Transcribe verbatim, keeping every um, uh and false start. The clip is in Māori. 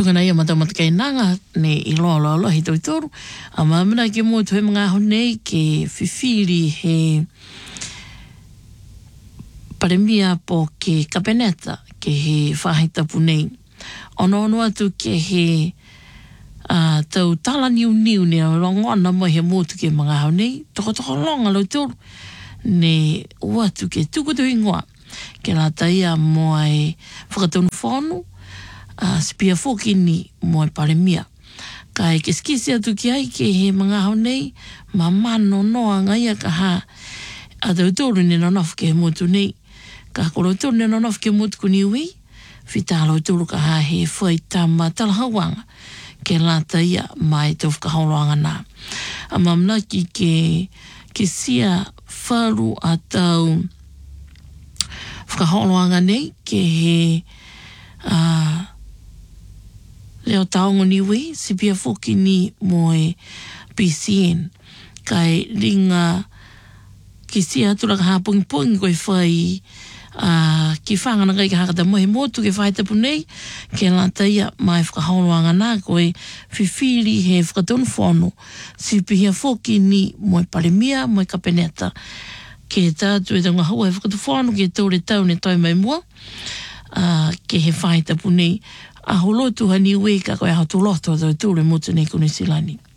Tukana ia matamata kei nanga, ne i loa loa loa hi tau toru. A mamina ke mua tu he mga honei ke whiwhiri he paremia po ke kapeneta, ke he whahitapu nei. Ono ono atu ke he uh, tau tala niu niu ne longona mo he motu ke mga honei, toko toko longa lau toru. Ne uatu ke tukutu ingoa, ke la taia mo ai whakatonu whonu, Uh, spia foki ni mo e paremia. Kai ke skisi atu ki ai ke he mga honei, ma mano noa ngai ka ha a tau tōru ne nanofu ke he motu nei. Ka koro tōru ne nanofu ke motu kuni ui, whita alo tōru ka ha he whai tama talahawanga ke lata ia mai tau whakahauranga nā. A mamnaki ke ke sia wharu a tau whakahauranga nei ke he uh, leo taongo ni wei, si pia foki ni moe P C N. Kai ringa ki si aturaka hapungi pungi koe whai uh, ki whangana kai ka hakata mohe motu ke whai tapu nei, ke lata ia mai whakahauranga nā koe whiwhiri he whakatonu whono, si pia foki ni moe paremia, moe kapeneta. Ke tātu e tanga haua he whakatu whono ke taure tau ne toi mai mua, uh, ke he whai tapu nei, a holotu hani ue ka koe hatu loto tau tūre motu nei kune silani.